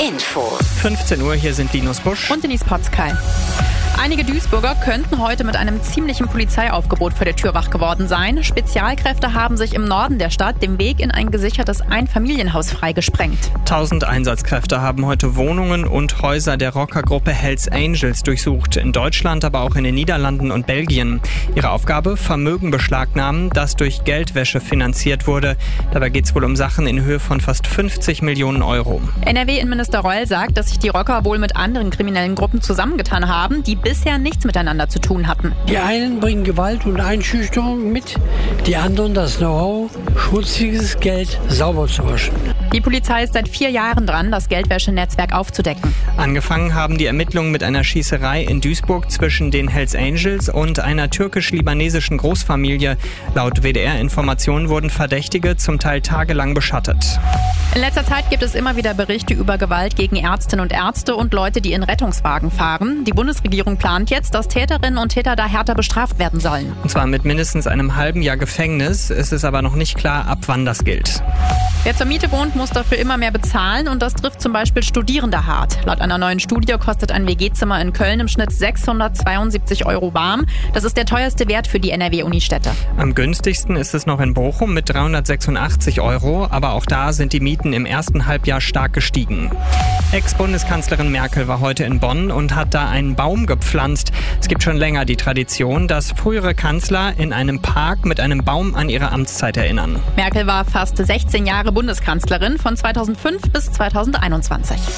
Infos. 15 Uhr, hier sind Linus Busch und Denise Potzkei. Einige Duisburger könnten heute mit einem ziemlichen Polizeiaufgebot vor der Tür wach geworden sein. Spezialkräfte haben sich im Norden der Stadt den Weg in ein gesichertes Einfamilienhaus freigesprengt. 1000 Einsatzkräfte haben heute Wohnungen und Häuser der Rockergruppe Hells Angels durchsucht. In Deutschland, aber auch in den Niederlanden und Belgien. Ihre Aufgabe: Vermögen beschlagnahmen, das durch Geldwäsche finanziert wurde. Dabei geht es wohl um Sachen in Höhe von fast 50 Millionen Euro. NRW-Innenminister Reul sagt, dass sich die Rocker wohl mit anderen kriminellen Gruppen zusammengetan haben, die bisher nichts miteinander zu tun hatten. Die einen bringen Gewalt und Einschüchterung mit, die anderen das Know-how, schmutziges Geld sauber zu waschen. Die Polizei ist seit 4 Jahren dran, das Geldwäschenetzwerk aufzudecken. Angefangen haben die Ermittlungen mit einer Schießerei in Duisburg zwischen den Hells Angels und einer türkisch-libanesischen Großfamilie. Laut WDR-Informationen wurden Verdächtige zum Teil tagelang beschattet. In letzter Zeit gibt es immer wieder Berichte über Gewalt gegen Ärztinnen und Ärzte und Leute, die in Rettungswagen fahren. Die Bundesregierung plant jetzt, dass Täterinnen und Täter da härter bestraft werden sollen. Und zwar mit mindestens einem halben Jahr Gefängnis. Es ist aber noch nicht klar, ab wann das gilt. Wer zur Miete wohnt, muss dafür immer mehr bezahlen und das trifft zum Beispiel Studierende hart. Laut einer neuen Studie kostet ein WG-Zimmer in Köln im Schnitt 672 € warm. Das ist der teuerste Wert für die NRW-Unistädte. Am günstigsten ist es noch in Bochum mit 386 €, aber auch da sind die Mieten im ersten Halbjahr stark gestiegen. Ex-Bundeskanzlerin Merkel war heute in Bonn und hat da einen Baum gepflanzt. Es gibt schon länger die Tradition, dass frühere Kanzler in einem Park mit einem Baum an ihre Amtszeit erinnern. Merkel war fast 16 Jahre Bundeskanzlerin von 2005 bis 2021. 1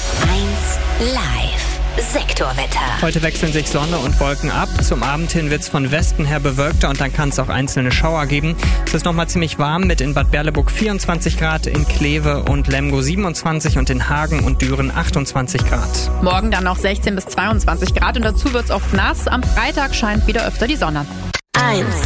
Live. Sektorwetter. Heute wechseln sich Sonne und Wolken ab. Zum Abend hin wird es von Westen her bewölkter und dann kann es auch einzelne Schauer geben. Es ist nochmal ziemlich warm mit in Bad Berleburg 24 Grad, in Kleve und Lemgo 27 und in Hagen und Düren 28 Grad. Morgen dann noch 16 bis 22 Grad und dazu wird es oft nass. Am Freitag scheint wieder öfter die Sonne. 1